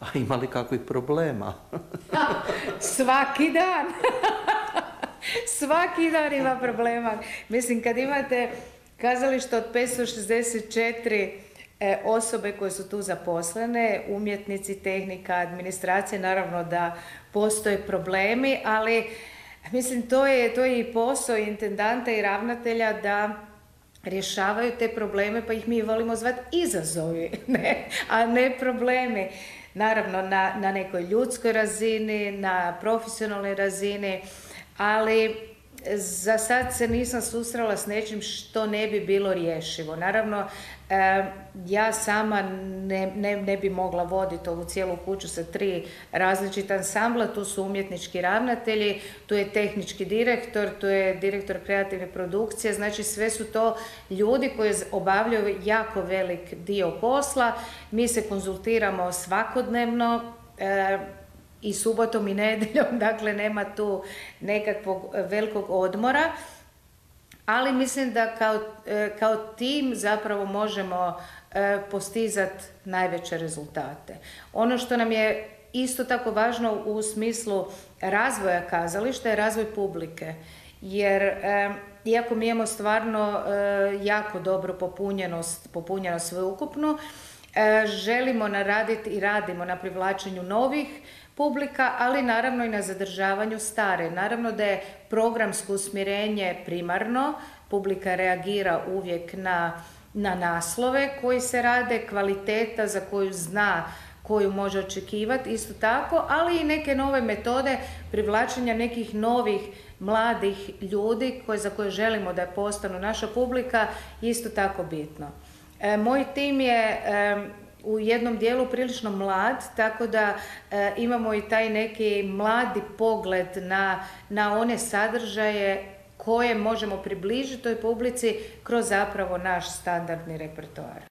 A ima li kakvih problema? Svaki dan. Svaki dan ima problema. Mislim, kad imate kazalište od 564 osobe koje su tu zaposlene, umjetnici, tehnika, administracija, naravno da postoje problemi, ali mislim to je i posao intendanta i ravnatelja da rješavaju te probleme, pa ih mi volimo zvati izazovi, a ne problemi. Naravno na nekoj ljudskoj razini, na profesionalnoj razini, ali za sad se nisam susrela s nečim što ne bi bilo rješivo. Naravno, ja sama ne bi mogla voditi ovu cijelu kuću sa 3 različita ansambla. Tu su umjetnički ravnatelji, tu je tehnički direktor, tu je direktor kreativne produkcije. Znači sve su to ljudi koji obavljaju jako velik dio posla. Mi se konzultiramo svakodnevno, i subotom i nedjeljom, dakle nema tu nekakvog velikog odmora, ali mislim da kao tim zapravo možemo postizati najveće rezultate. Ono što nam je isto tako važno u smislu razvoja kazališta je razvoj publike, jer iako mi imamo stvarno jako dobro popunjenost sveukupnu, želimo naraditi i radimo na privlačenju novih publika, ali naravno i na zadržavanju stare. Naravno da je programsko usmjerenje primarno, publika reagira uvijek na naslove koji se rade, kvaliteta za koju zna, koju može očekivati isto tako, ali i neke nove metode privlačenja nekih novih mladih ljudi za koje želimo da postanu naša publika, isto tako bitno. Moj tim je u jednom dijelu prilično mlad, tako da imamo i taj neki mladi pogled na one sadržaje koje možemo približiti toj publici kroz zapravo naš standardni repertoar.